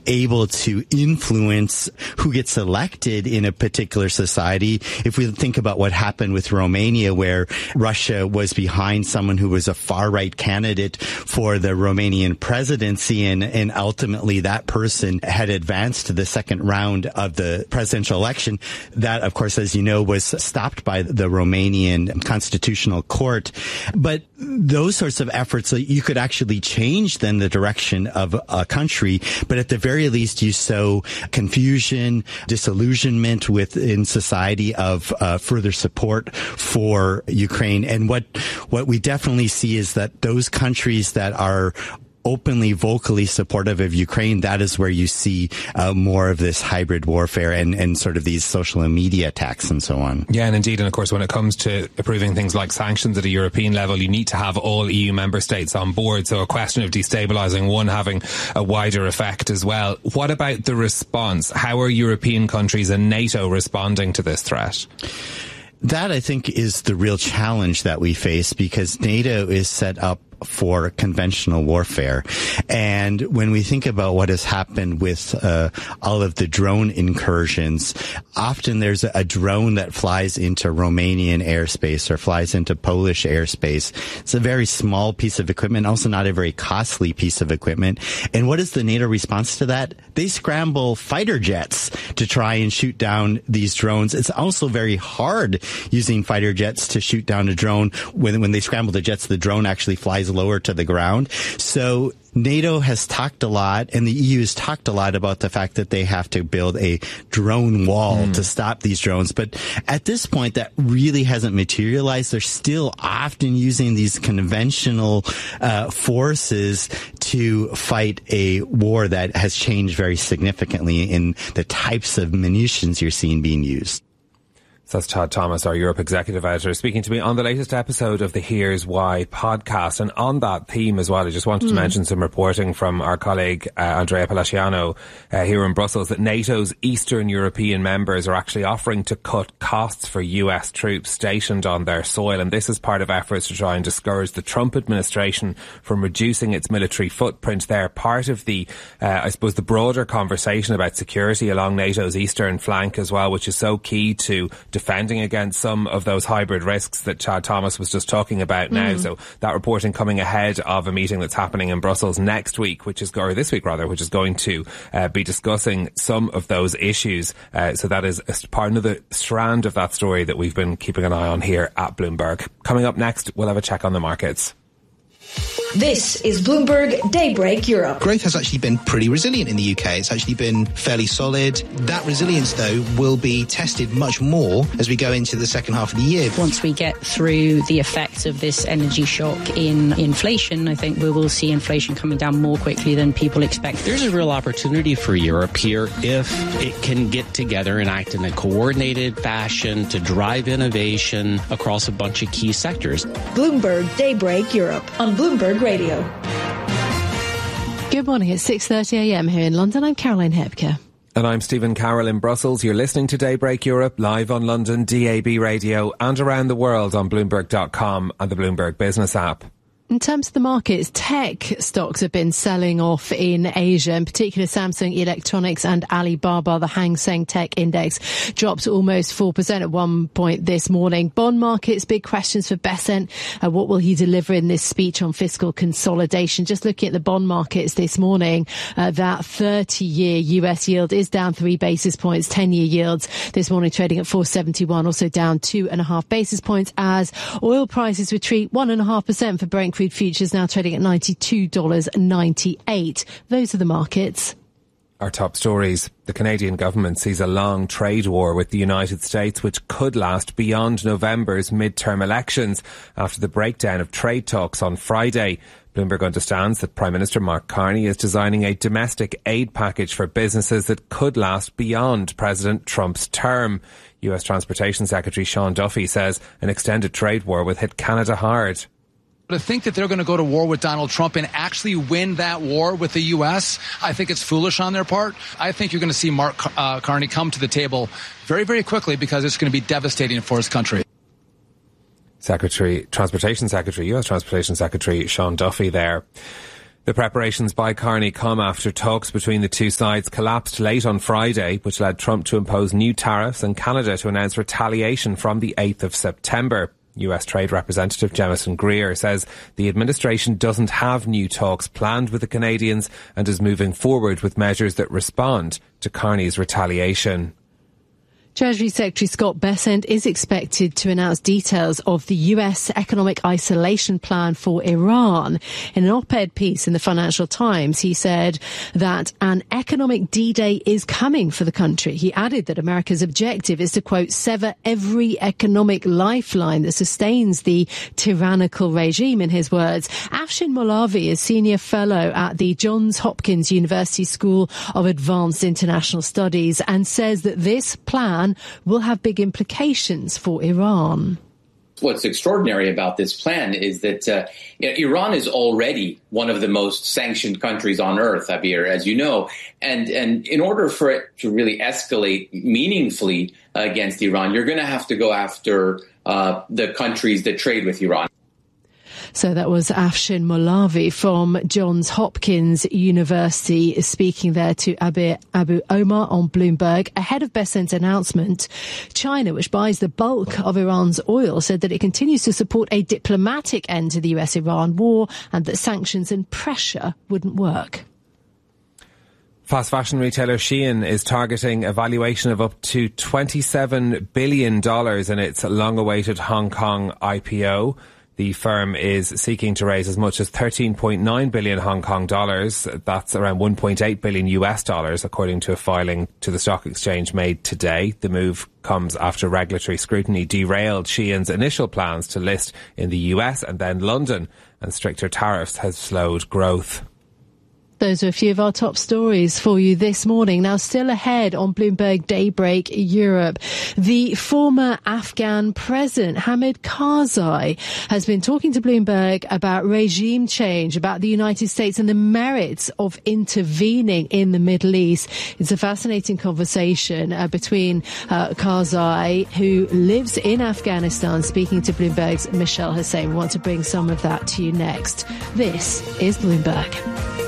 able to influence who gets elected in a particular society. If we think about what happened with Romania, where Russia was behind someone who was a far-right candidate for the Romanian presidency, and ultimately that person had advanced to the second round of the presidential election. That, of course, as you know, was stopped by the Romanian Constitutional Court. But those sorts of efforts, you could actually change then the direction of a country, but at the very least you sow confusion, disillusionment within society of further support for Ukraine. And what we definitely see is that those countries that are openly, vocally supportive of Ukraine, that is where you see more of this hybrid warfare and sort of these social media attacks and so on. Yeah, and indeed, and of course, when it comes to approving things like sanctions at a European level, you need to have all EU member states on board. So a question of destabilising one having a wider effect as well. What about the response? How are European countries and NATO responding to this threat? That, I think, is the real challenge that we face, because NATO is set up for conventional warfare. And when we think about what has happened with all of the drone incursions, often there's a drone that flies into Romanian airspace or flies into Polish airspace. It's a very small piece of equipment, also not a very costly piece of equipment. And what is the NATO response to that? They scramble fighter jets to try and shoot down these drones. It's also very hard using fighter jets to shoot down a drone. When they scramble the jets, the drone actually flies lower to the ground. So NATO has talked a lot, and the EU has talked a lot about the fact that they have to build a drone wall to stop these drones. But at this point, that really hasn't materialized. They're still often using these conventional forces to fight a war that has changed very significantly in the types of munitions you're seeing being used. So that's Chad Thomas, our Europe Executive Editor, speaking to me on the latest episode of the Here's Why podcast. And on that theme as well, I just wanted to mention some reporting from our colleague Andrea Palaciano here in Brussels, that NATO's Eastern European members are actually offering to cut costs for US troops stationed on their soil. And this is part of efforts to try and discourage the Trump administration from reducing its military footprint there. Part of the, I suppose, the broader conversation about security along NATO's eastern flank as well, which is so key to defending against some of those hybrid risks that Chad Thomas was just talking about now. So that reporting coming ahead of a meeting that's happening in Brussels next week, or this week rather, which is going to be discussing some of those issues. So that is part of the strand of that story that we've been keeping an eye on here at Bloomberg. Coming up next, we'll have a check on the markets. This is Bloomberg Daybreak Europe. Growth has actually been pretty resilient in the UK. It's actually been fairly solid. That resilience, though, will be tested much more as we go into the second half of the year. Once we get through the effects of this energy shock in inflation, I think we will see inflation coming down more quickly than people expect. There's a real opportunity for Europe here if it can get together and act in a coordinated fashion to drive innovation across a bunch of key sectors. Bloomberg Daybreak Europe on Bloomberg Radio. Good morning. It's 6:30am here in London. I'm Caroline Hepker. And I'm Stephen Carroll in Brussels. You're listening to Daybreak Europe live on London DAB radio and around the world on Bloomberg.com and the Bloomberg Business app. In terms of the markets, tech stocks have been selling off in Asia, in particular Samsung Electronics and Alibaba. The Hang Seng Tech Index dropped almost 4% at one point this morning. Bond markets, big questions for Bessent. What will he deliver in this speech on fiscal consolidation? Just looking at the bond markets this morning, that 30-year US yield is down 3 basis points. 10-year yields this morning trading at 471, also down 2.5 basis points as oil prices retreat 1.5% for Brent crude futures now trading at $92.98. Those are the markets. Our top stories. The Canadian government sees a long trade war with the United States, which could last beyond November's midterm elections after the breakdown of trade talks on Friday. Bloomberg understands that Prime Minister Mark Carney is designing a domestic aid package for businesses that could last beyond President Trump's term. US Transportation Secretary Sean Duffy says an extended trade war will hit Canada hard. To think that they're going to go to war with Donald Trump and actually win that war with the U.S., I think it's foolish on their part. I think you're going to see Mark Carney come to the table very, very quickly because it's going to be devastating for his country. US Transportation Secretary Sean Duffy there. The preparations by Carney come after talks between the two sides collapsed late on Friday, which led Trump to impose new tariffs and Canada to announce retaliation from the 8th of September. US Trade Representative Jemison Greer says the administration doesn't have new talks planned with the Canadians and is moving forward with measures that respond to Carney's retaliation. Treasury Secretary Scott Bessent is expected to announce details of the US economic isolation plan for Iran. In an op-ed piece in the Financial Times, he said that an economic D-Day is coming for the country. He added that America's objective is to, quote, sever every economic lifeline that sustains the tyrannical regime, in his words. Afshin Molavi is senior fellow at the Johns Hopkins University School of Advanced International Studies and says that this plan will have big implications for Iran. What's extraordinary about this plan is that Iran is already one of the most sanctioned countries on earth, Abir, as you know. And in order for it to really escalate meaningfully against Iran, you're going to have to go after the countries that trade with Iran. So that was Afshin Molavi from Johns Hopkins University speaking there to Abu Omar on Bloomberg. Ahead of Bessent's announcement, China, which buys the bulk of Iran's oil, said that it continues to support a diplomatic end to the US-Iran war and that sanctions and pressure wouldn't work. Fast fashion retailer Shein is targeting a valuation of up to $27 billion in its long-awaited Hong Kong IPO. The firm is seeking to raise as much as 13.9 billion Hong Kong dollars. That's around 1.8 billion US dollars, according to a filing to the stock exchange made today. The move comes after regulatory scrutiny derailed Shein's initial plans to list in the US and then London, and stricter tariffs has slowed growth. Those are a few of our top stories for you this morning. Now, still ahead on Bloomberg Daybreak Europe, the former Afghan president, Hamid Karzai, has been talking to Bloomberg about regime change, about the United States and the merits of intervening in the Middle East. It's a fascinating conversation between Karzai, who lives in Afghanistan, speaking to Bloomberg's Michelle Hussein. We want to bring some of that to you next. This is Bloomberg.